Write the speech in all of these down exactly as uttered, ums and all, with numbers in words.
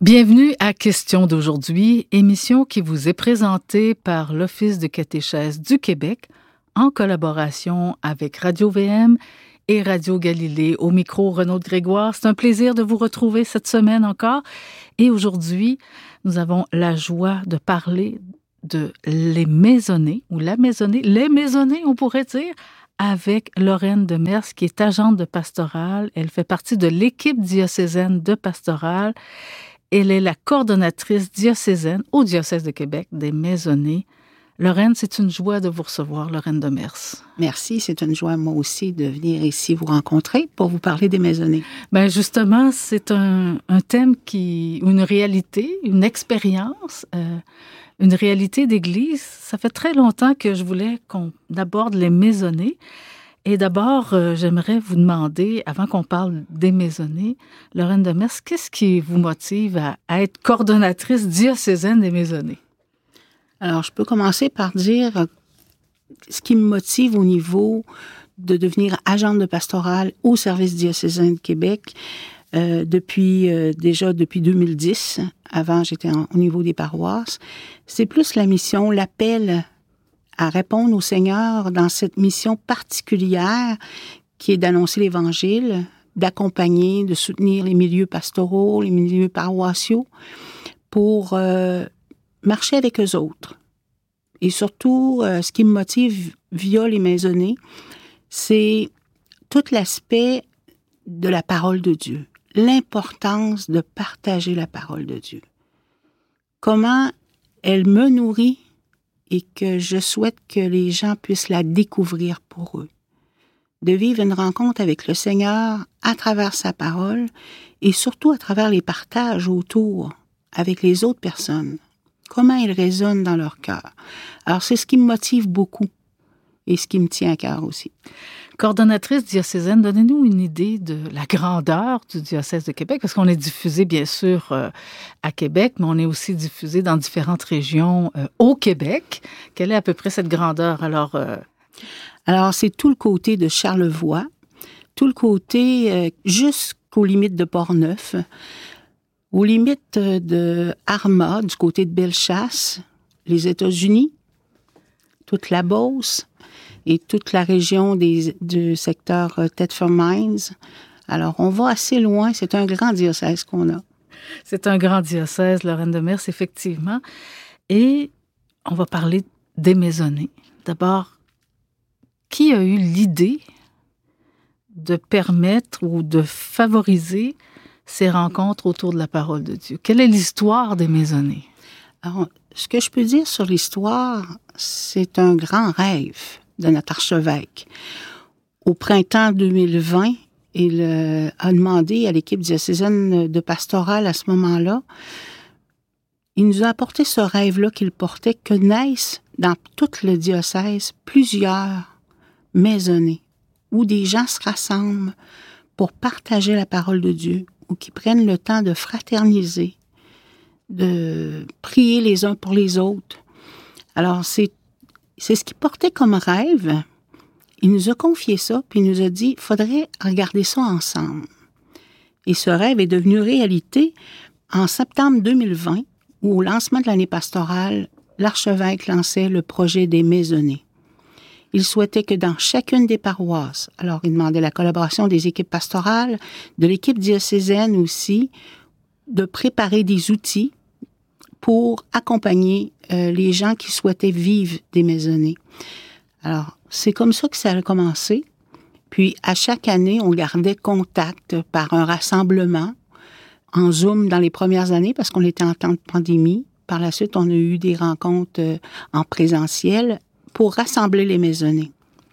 Bienvenue à Question d'aujourd'hui, émission qui vous est présentée par l'Office de catéchèse du Québec en collaboration avec Radio-V M et Radio Galilée. Au micro, Renaud Grégoire. C'est un plaisir de vous retrouver cette semaine encore. Et aujourd'hui, nous avons la joie de parler de les maisonnées, ou la maisonnée, les maisonnées, on pourrait dire, avec Lorraine Demers, qui est agente de pastorale. Elle fait partie de l'équipe diocésaine de pastorale. Elle est la coordonnatrice diocésaine au diocèse de Québec des maisonnées. Lorraine, c'est une joie de vous recevoir, Lorraine Demers. Merci, c'est une joie, moi aussi, de venir ici vous rencontrer pour vous parler des maisonnées. Bien, justement, c'est un, un thème qui, une réalité, une expérience, euh, une réalité d'Église. Ça fait très longtemps que je voulais qu'on aborde les maisonnées. Et d'abord, euh, j'aimerais vous demander, avant qu'on parle des maisonnées, Lorraine Demers, qu'est-ce qui vous motive à, à être coordonnatrice diocésaine des maisonnées? Alors, je peux commencer par dire ce qui me motive au niveau de devenir agente de pastorale au service diocésain de Québec euh, depuis euh, déjà depuis deux mille dix. Avant, j'étais en, au niveau des paroisses. C'est plus la mission, l'appel à répondre au Seigneur dans cette mission particulière qui est d'annoncer l'Évangile, d'accompagner, de soutenir les milieux pastoraux, les milieux paroissiaux pour euh, marcher avec eux autres. Et surtout, euh, ce qui me motive via les maisonnées, c'est tout l'aspect de la parole de Dieu, l'importance de partager la parole de Dieu. Comment elle me nourrit et que je souhaite que les gens puissent la découvrir pour eux. De vivre une rencontre avec le Seigneur à travers sa parole et surtout à travers les partages autour avec les autres personnes. Comment ils résonnent dans leur cœur. Alors, c'est ce qui me motive beaucoup et ce qui me tient à cœur aussi. Coordonnatrice diocésaine, donnez-nous une idée de la grandeur du diocèse de Québec, parce qu'on est diffusé, bien sûr, euh, à Québec, mais on est aussi diffusé dans différentes régions euh, au Québec. Quelle est à peu près cette grandeur? Alors, euh... Alors c'est tout le côté de Charlevoix, tout le côté euh, jusqu'aux limites de Portneuf, aux limites de Arma, du côté de Bellechasse, les États-Unis, toute la Beauce, et toute la région des, du secteur euh, Thetford Mines. Alors, on va assez loin. C'est un grand diocèse qu'on a. C'est un grand diocèse, Lorraine Demers, effectivement. Et on va parler des maisonnées. D'abord, qui a eu l'idée de permettre ou de favoriser ces rencontres autour de la parole de Dieu? Quelle est l'histoire des maisonnées? Alors, ce que je peux dire sur l'histoire, c'est un grand rêve de notre archevêque. Au printemps deux mille vingt, il euh, a demandé à l'équipe diocésaine de pastorale à ce moment-là, il nous a apporté ce rêve-là qu'il portait, que naissent dans tout le diocèse plusieurs maisonnées où des gens se rassemblent pour partager la parole de Dieu, ou qui prennent le temps de fraterniser, de prier les uns pour les autres. Alors, c'est C'est ce qu'il portait comme rêve. Il nous a confié ça, puis il nous a dit, il faudrait regarder ça ensemble. Et ce rêve est devenu réalité en septembre deux mille vingt, où au lancement de l'année pastorale, l'archevêque lançait le projet des maisonnées. Il souhaitait que dans chacune des paroisses, alors il demandait la collaboration des équipes pastorales, de l'équipe diocésaine aussi, de préparer des outils pour accompagner euh, les gens qui souhaitaient vivre des maisonnées. Alors, c'est comme ça que ça a commencé. Puis, à chaque année, on gardait contact par un rassemblement en Zoom dans les premières années parce qu'on était en temps de pandémie. Par la suite, on a eu des rencontres euh, en présentiel pour rassembler les maisonnées.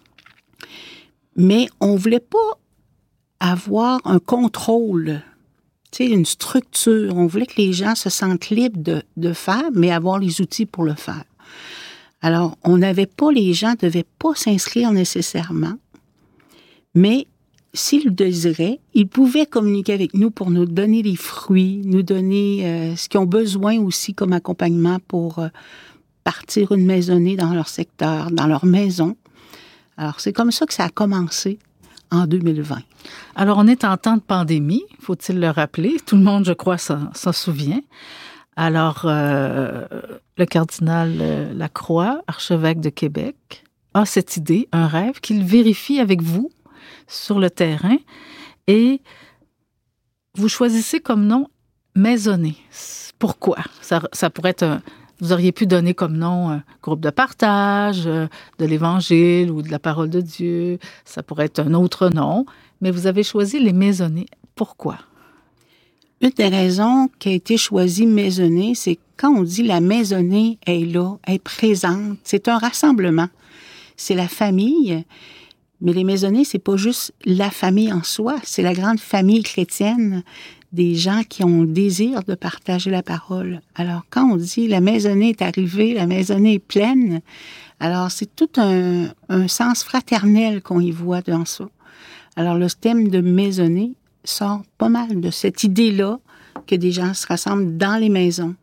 Mais on ne voulait pas avoir un contrôle, tu sais, une structure. On voulait que les gens se sentent libres de, de faire, mais avoir les outils pour le faire. Alors, on n'avait pas, les gens ne devaient pas s'inscrire nécessairement, mais s'ils le désiraient, ils pouvaient communiquer avec nous pour nous donner les fruits, nous donner euh, ce qu'ils ont besoin aussi comme accompagnement pour euh, partir une maisonnée dans leur secteur, dans leur maison. Alors, c'est comme ça que ça a commencé en deux mille vingt. Alors, on est en temps de pandémie, faut-il le rappeler. Tout le monde, je crois, s'en, s'en souvient. Alors, euh, le cardinal euh, Lacroix, archevêque de Québec, a cette idée, un rêve, qu'il vérifie avec vous sur le terrain. Et vous choisissez comme nom Maisonnée. Pourquoi? Ça, ça pourrait être un... Vous auriez pu donner comme nom un groupe de partage, euh, de l'Évangile ou de la parole de Dieu. Ça pourrait être un autre nom, mais vous avez choisi les Maisonnées. Pourquoi? Une des raisons qui a été choisie Maisonnée, c'est quand on dit la Maisonnée est là, est présente, c'est un rassemblement. C'est la famille, mais les Maisonnées, c'est pas juste la famille en soi, c'est la grande famille chrétienne des gens qui ont le désir de partager la parole. Alors, quand on dit la maisonnée est arrivée, la maisonnée est pleine, alors c'est tout un, un sens fraternel qu'on y voit dans ça. Alors, le thème de maisonnée sort pas mal de cette idée-là que des gens se rassemblent dans les maisons.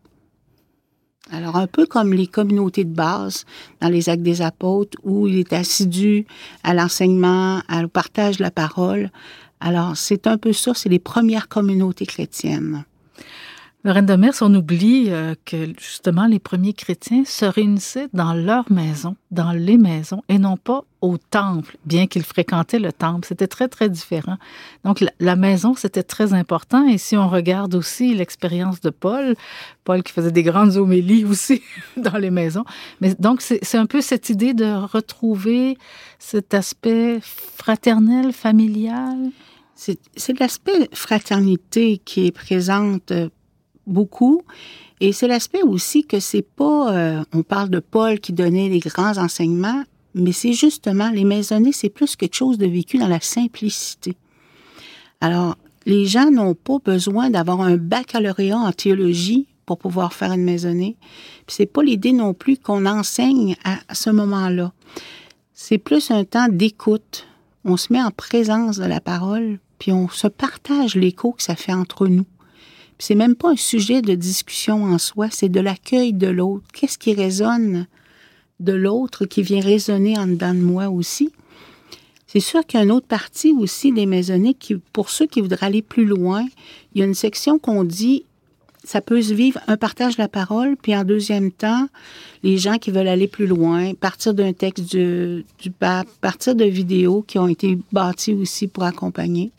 Alors, un peu comme les communautés de base dans les Actes des Apôtres, où il est assidu à l'enseignement, au partage de la parole. Alors, c'est un peu ça, c'est les premières communautés chrétiennes. Lorraine Demers, on oublie euh, que justement les premiers chrétiens se réunissaient dans leur maison, dans les maisons, et non pas au temple, bien qu'ils fréquentaient le temple. C'était très, très différent. Donc, la, la maison, c'était très important. Et si on regarde aussi l'expérience de Paul, Paul qui faisait des grandes homélies aussi dans les maisons. Mais donc, c'est, c'est un peu cette idée de retrouver cet aspect fraternel, familial. C'est, c'est l'aspect fraternité qui est présente beaucoup. Et c'est l'aspect aussi que c'est pas... Euh, on parle de Paul qui donnait les grands enseignements, mais c'est justement, les maisonnées, c'est plus quelque chose de vécu dans la simplicité. Alors, les gens n'ont pas besoin d'avoir un baccalauréat en théologie pour pouvoir faire une maisonnée. Puis c'est pas l'idée non plus qu'on enseigne à, à ce moment-là. C'est plus un temps d'écoute. On se met en présence de la parole, puis on se partage l'écho que ça fait entre nous. Puis c'est même pas un sujet de discussion en soi, c'est de l'accueil de l'autre. Qu'est-ce qui résonne de l'autre qui vient résonner en dedans de moi aussi? C'est sûr qu'il y a une autre partie aussi des maisonnées qui, pour ceux qui voudraient aller plus loin, il y a une section qu'on dit, ça peut se vivre un partage de la parole, puis en deuxième temps, les gens qui veulent aller plus loin, partir d'un texte du, du pape, partir de vidéos qui ont été bâties aussi pour accompagner.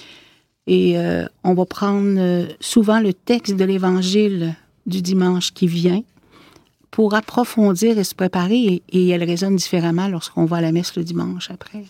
Et euh, on va prendre euh, souvent le texte de l'Évangile du dimanche qui vient pour approfondir et se préparer, et, et elle résonne différemment lorsqu'on va à la messe le dimanche après.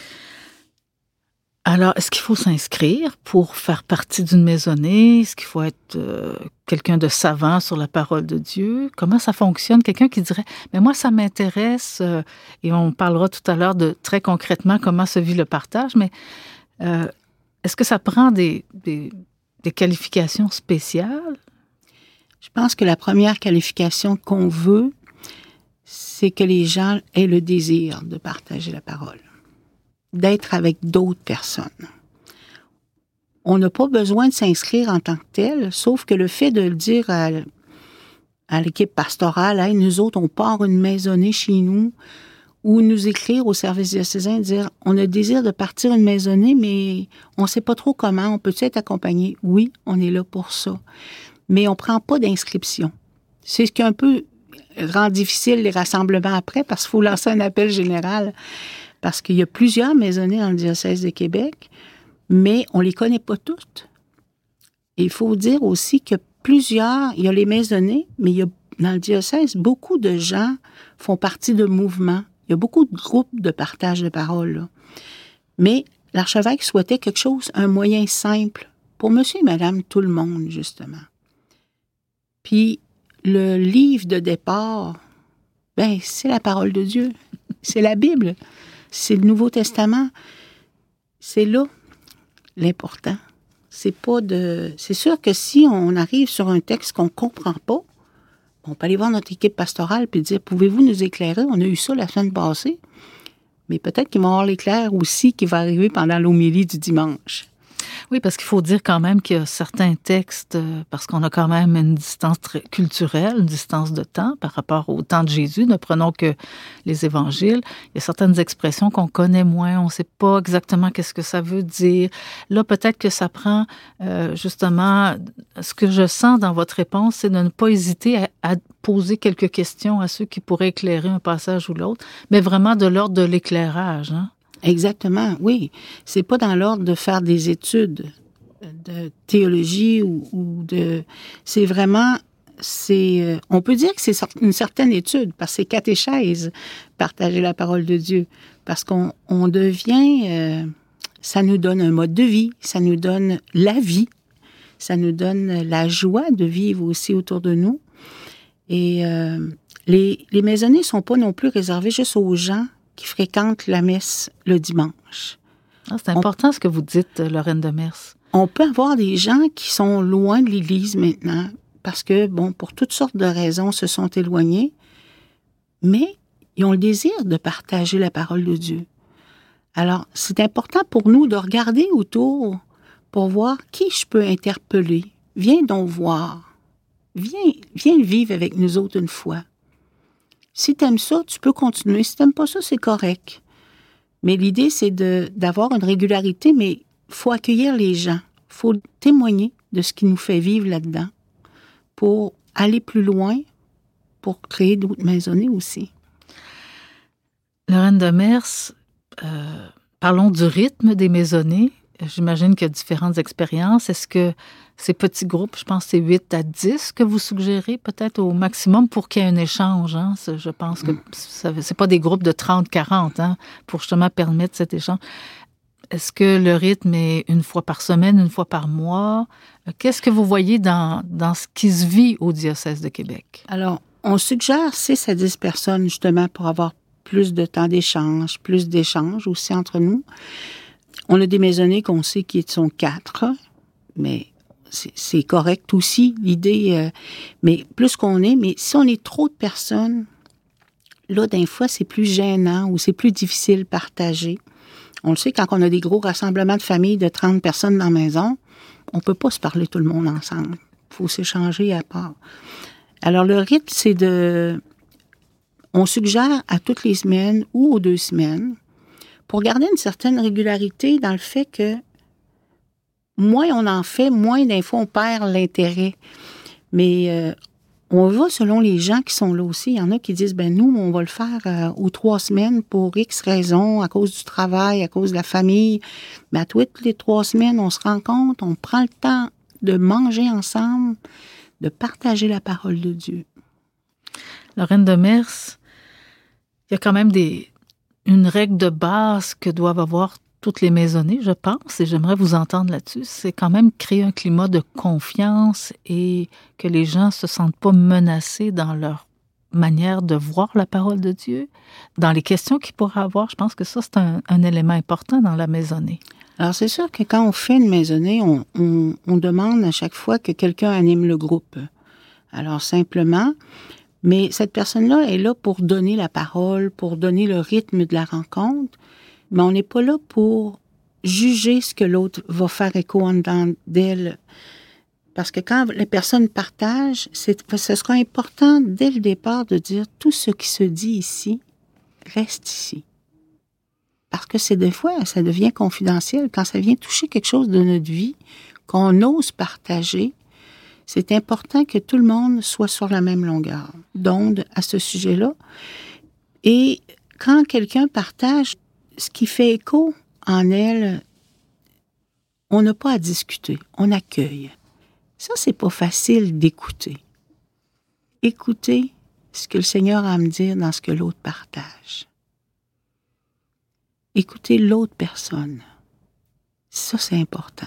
Alors, est-ce qu'il faut s'inscrire pour faire partie d'une maisonnée? Est-ce qu'il faut être euh, quelqu'un de savant sur la parole de Dieu? Comment ça fonctionne? Quelqu'un qui dirait, mais moi, ça m'intéresse, euh, et on parlera tout à l'heure de très concrètement comment se vit le partage, mais euh, est-ce que ça prend des, des, des qualifications spéciales? Je pense que la première qualification qu'on veut, c'est que les gens aient le désir de partager la parole, d'être avec d'autres personnes. On n'a pas besoin de s'inscrire en tant que tel, sauf que le fait de le dire à, à l'équipe pastorale, hey, nous autres, on part une maisonnée chez nous, ou nous écrire au service diocésain, dire, on a le désir de partir une maisonnée, mais on ne sait pas trop comment, on peut-tu être accompagné? Oui, on est là pour ça. Mais on ne prend pas d'inscription. C'est ce qui un peu rend difficile les rassemblements après, parce qu'il faut lancer un appel général, parce qu'il y a plusieurs maisonnées dans le diocèse de Québec, mais on ne les connaît pas toutes. Et il faut dire aussi que plusieurs, il y a les maisonnées, mais il y a dans le diocèse, beaucoup de gens font partie de mouvements. Il y a beaucoup de groupes de partage de parole, là. Mais l'archevêque souhaitait quelque chose, un moyen simple pour monsieur et madame tout le monde, justement. Puis, le livre de départ, ben, c'est la parole de Dieu. C'est la Bible. C'est le Nouveau Testament. C'est là l'important. C'est pas de... C'est sûr que si on arrive sur un texte qu'on comprend pas, on peut aller voir notre équipe pastorale et dire, pouvez-vous nous éclairer? On a eu ça la semaine passée. Mais peut-être qu'ils vont avoir l'éclair aussi qui va arriver pendant l'homélie du dimanche. Oui, parce qu'il faut dire quand même qu'il y a certains textes, euh, parce qu'on a quand même une distance très culturelle, une distance de temps par rapport au temps de Jésus. Ne prenons que les évangiles. Il y a certaines expressions qu'on connaît moins. On ne sait pas exactement qu'est-ce que ça veut dire. Là, peut-être que ça prend euh, justement... Ce que je sens dans votre réponse, c'est de ne pas hésiter à, à poser quelques questions à ceux qui pourraient éclairer un passage ou l'autre, mais vraiment de l'ordre de l'éclairage, hein? Exactement, oui. C'est pas dans l'ordre de faire des études de théologie ou, ou de... C'est vraiment... c'est On peut dire que c'est une certaine étude, parce que c'est catéchèse, partager la parole de Dieu. Parce qu'on on devient... Euh, ça nous donne un mode de vie, ça nous donne la vie, ça nous donne la joie de vivre aussi autour de nous. Et euh, les, les maisonnées ne sont pas non plus réservées juste aux gens qui fréquentent la messe le dimanche. Ah, c'est important on, ce que vous dites, Lorraine Demers. On peut avoir des gens qui sont loin de l'Église maintenant parce que, bon, pour toutes sortes de raisons, se sont éloignés, mais ils ont le désir de partager la parole de Dieu. Alors, c'est important pour nous de regarder autour pour voir qui je peux interpeller. Viens donc voir. Viens, viens vivre avec nous autres une fois. Si tu aimes ça, tu peux continuer. Si tu n'aimes pas ça, c'est correct. Mais l'idée, c'est de, d'avoir une régularité, mais il faut accueillir les gens. Il faut témoigner de ce qui nous fait vivre là-dedans pour aller plus loin, pour créer d'autres maisonnées aussi. Lorraine Demers, euh, parlons du rythme des maisonnées. J'imagine qu'il y a différentes expériences. Est-ce que ces petits groupes, je pense que c'est huit à dix que vous suggérez peut-être au maximum pour qu'il y ait un échange, hein? Je pense que ce n'est pas des groupes de trente à quarante, hein, pour justement permettre cet échange. Est-ce que le rythme est une fois par semaine, une fois par mois? Qu'est-ce que vous voyez dans, dans ce qui se vit au diocèse de Québec? Alors, on suggère six à dix personnes justement pour avoir plus de temps d'échange, plus d'échanges aussi entre nous. On a des maisonnées qu'on sait qui sont quatre, mais c'est, c'est correct aussi, l'idée. Euh, mais plus qu'on est, mais si on est trop de personnes, là, d'un fois, c'est plus gênant ou c'est plus difficile de partager. On le sait, quand on a des gros rassemblements de famille de trente personnes dans la maison, on ne peut pas se parler tout le monde ensemble. Il faut s'échanger à part. Alors, le rythme, c'est de... On suggère à toutes les semaines ou aux deux semaines pour garder une certaine régularité dans le fait que moins on en fait, moins d'un fois on perd l'intérêt. Mais euh, on va selon les gens qui sont là aussi. Il y en a qui disent, ben nous, on va le faire euh, aux trois semaines pour X raisons, à cause du travail, à cause de la famille. Mais à toutes les trois semaines, on se rencontre, on prend le temps de manger ensemble, de partager la parole de Dieu. Lorraine Demers, il y a quand même des... une règle de base que doivent avoir toutes les maisonnées, je pense, et j'aimerais vous entendre là-dessus, c'est quand même créer un climat de confiance et que les gens ne se sentent pas menacés dans leur manière de voir la parole de Dieu, dans les questions qu'ils pourraient avoir. Je pense que ça, c'est un, un élément important dans la maisonnée. Alors, c'est sûr que quand on fait une maisonnée, on, on, on demande à chaque fois que quelqu'un anime le groupe. Alors, simplement... Mais cette personne-là est là pour donner la parole, pour donner le rythme de la rencontre, mais on n'est pas là pour juger ce que l'autre va faire écho en dedans d'elle. Parce que quand les personnes partagent, c'est, ce sera important dès le départ de dire tout ce qui se dit ici reste ici. Parce que c'est des fois, ça devient confidentiel. Quand ça vient toucher quelque chose de notre vie, qu'on ose partager, c'est important que tout le monde soit sur la même longueur d'onde à ce sujet-là. Et quand quelqu'un partage ce qui fait écho en elle, on n'a pas à discuter, on accueille. Ça, c'est pas facile d'écouter. Écouter ce que le Seigneur a à me dire dans ce que l'autre partage. Écouter l'autre personne. Ça, c'est important.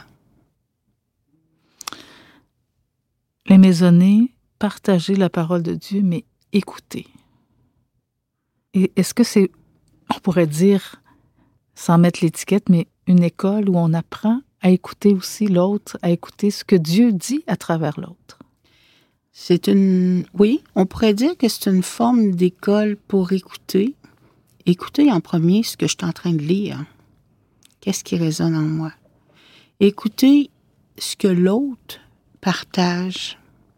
Les maisonnées, partager la parole de Dieu, mais écouter. Et est-ce que c'est, on pourrait dire, sans mettre l'étiquette, mais une école où on apprend à écouter aussi l'autre, à écouter ce que Dieu dit à travers l'autre? C'est une... Oui, on pourrait dire que c'est une forme d'école pour écouter. Écouter en premier ce que je suis en train de lire. Qu'est-ce qui résonne en moi? Écouter ce que l'autre partage.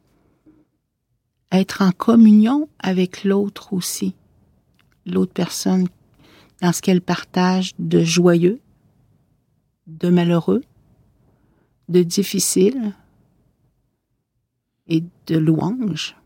Être en communion avec l'autre aussi. L'autre personne dans ce qu'elle partage de joyeux, de malheureux, de difficile et de louange.